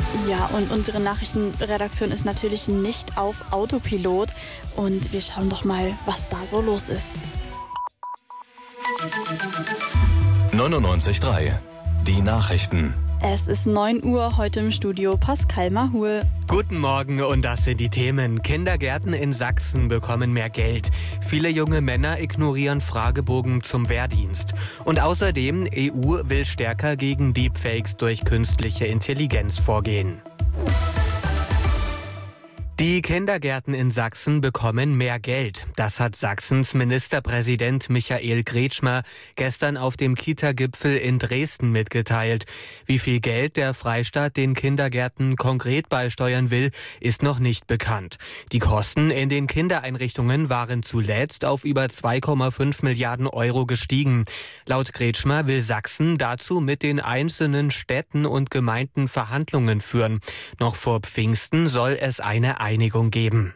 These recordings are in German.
Ja, und unsere Nachrichtenredaktion ist natürlich nicht auf Autopilot. Und wir schauen doch mal, was da so los ist. 99.3 Die Nachrichten. Es ist 9 Uhr, heute im Studio Pascal Mahul. Guten Morgen und das sind die Themen. Kindergärten in Sachsen bekommen mehr Geld. Viele junge Männer ignorieren Fragebogen zum Wehrdienst. Und außerdem, EU will stärker gegen Deepfakes durch künstliche Intelligenz vorgehen. Die Kindergärten in Sachsen bekommen mehr Geld. Das hat Sachsens Ministerpräsident Michael Kretschmer gestern auf dem Kita-Gipfel in Dresden mitgeteilt. Wie viel Geld der Freistaat den Kindergärten konkret beisteuern will, ist noch nicht bekannt. Die Kosten in den Kindereinrichtungen waren zuletzt auf über 2,5 Milliarden Euro gestiegen. Laut Kretschmer will Sachsen dazu mit den einzelnen Städten und Gemeinden Verhandlungen führen. Noch vor Pfingsten soll es eine Einigung geben.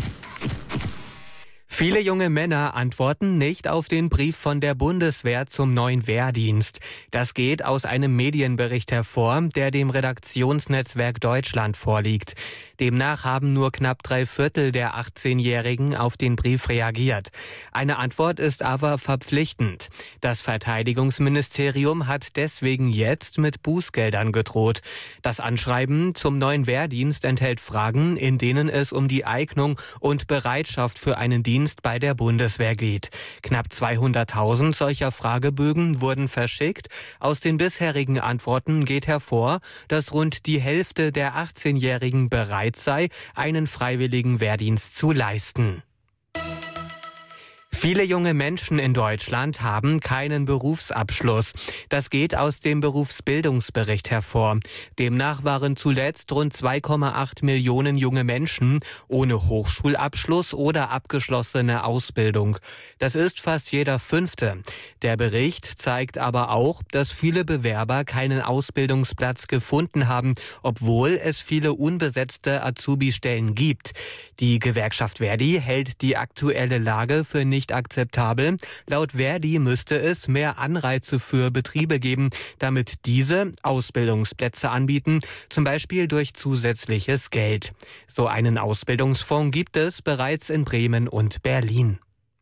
Viele junge Männer antworten nicht auf den Brief von der Bundeswehr zum neuen Wehrdienst. Das geht aus einem Medienbericht hervor, der dem Redaktionsnetzwerk Deutschland vorliegt. Demnach haben nur knapp 3/4 der 18-Jährigen auf den Brief reagiert. Eine Antwort ist aber verpflichtend. Das Verteidigungsministerium hat deswegen jetzt mit Bußgeldern gedroht. Das Anschreiben zum neuen Wehrdienst enthält Fragen, in denen es um die Eignung und Bereitschaft für einen Dienst bei der Bundeswehr geht. Knapp 200.000 solcher Fragebögen wurden verschickt. Aus den bisherigen Antworten geht hervor, dass rund die Hälfte der 18-Jährigen bereit sei, einen freiwilligen Wehrdienst zu leisten. Viele junge Menschen in Deutschland haben keinen Berufsabschluss. Das geht aus dem Berufsbildungsbericht hervor. Demnach waren zuletzt rund 2,8 Millionen junge Menschen ohne Hochschulabschluss oder abgeschlossene Ausbildung. Das ist fast jeder Fünfte. Der Bericht zeigt aber auch, dass viele Bewerber keinen Ausbildungsplatz gefunden haben, obwohl es viele unbesetzte Azubi-Stellen gibt. Die Gewerkschaft Verdi hält die aktuelle Lage für nicht akzeptabel. Laut Verdi müsste es mehr Anreize für Betriebe geben, damit diese Ausbildungsplätze anbieten, zum Beispiel durch zusätzliches Geld. So einen Ausbildungsfonds gibt es bereits in Bremen und Berlin.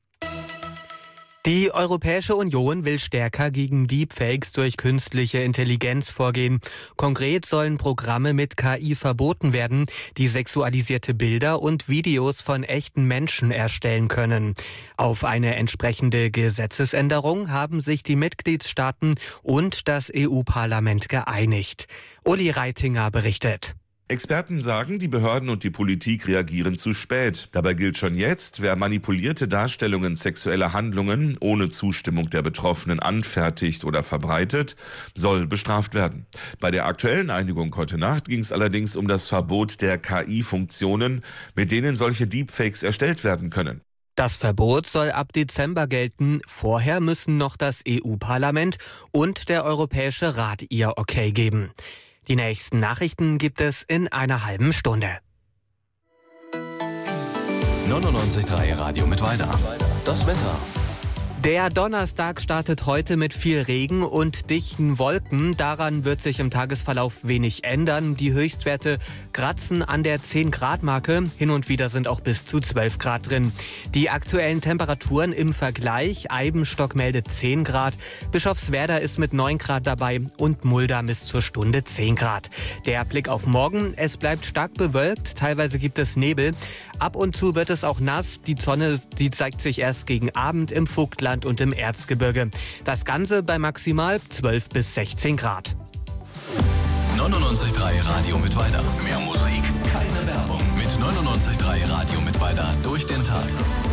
Die Europäische Union will stärker gegen Deepfakes durch künstliche Intelligenz vorgehen. Konkret sollen Programme mit KI verboten werden, die sexualisierte Bilder und Videos von echten Menschen erstellen können. Auf eine entsprechende Gesetzesänderung haben sich die Mitgliedstaaten und das EU-Parlament geeinigt. Uli Reitinger berichtet. Experten sagen, die Behörden und die Politik reagieren zu spät. Dabei gilt schon jetzt, wer manipulierte Darstellungen sexueller Handlungen ohne Zustimmung der Betroffenen anfertigt oder verbreitet, soll bestraft werden. Bei der aktuellen Einigung heute Nacht ging es allerdings um das Verbot der KI-Funktionen, mit denen solche Deepfakes erstellt werden können. Das Verbot soll ab Dezember gelten. Vorher müssen noch das EU-Parlament und der Europäische Rat ihr Okay geben. Die nächsten Nachrichten gibt es in einer halben Stunde. 99.3 Radio Mittweida. Das Wetter. Der Donnerstag startet heute mit viel Regen und dichten Wolken. Daran wird sich im Tagesverlauf wenig ändern. Die Höchstwerte kratzen an der 10-Grad-Marke. Hin und wieder sind auch bis zu 12 Grad drin. Die aktuellen Temperaturen im Vergleich: Eibenstock meldet 10 Grad, Bischofswerda ist mit 9 Grad dabei und Mulda misst zur Stunde 10 Grad. Der Blick auf morgen: Es bleibt stark bewölkt, teilweise gibt es Nebel. Ab und zu wird es auch nass. Die Sonne, die zeigt sich erst gegen Abend im Vogtland und im Erzgebirge. Das Ganze bei maximal 12 bis 16 Grad. 99.3 Radio Mittweida. Mehr Musik, keine Werbung. Mit 99.3 Radio Mittweida durch den Tag.